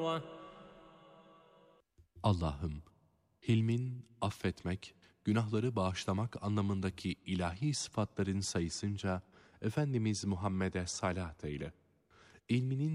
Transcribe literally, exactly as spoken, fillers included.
Allah'ım, hilmin affetmek, günahları bağışlamak anlamındaki ilahi sıfatların sayısınca Efendimiz Muhammed'e salat eyle. İlminin